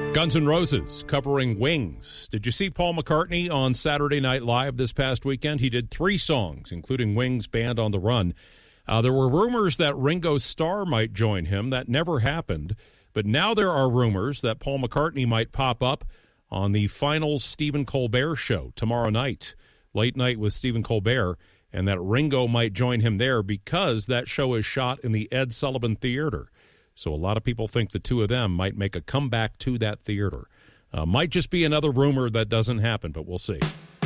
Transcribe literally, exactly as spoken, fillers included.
Guns N' Roses covering Wings. Did you see Paul McCartney on Saturday Night Live this past weekend? He did three songs, including Wings' Band on the Run. Uh, there were rumors that Ringo Starr might join him. That never happened. But now there are rumors that Paul McCartney might pop up on the final Stephen Colbert show tomorrow night, Late Night with Stephen Colbert, and that Ringo might join him there because that show is shot in the Ed Sullivan Theater. So a lot of people think the two of them might make a comeback to that theater. Uh, might just be another rumor that doesn't happen, but we'll see.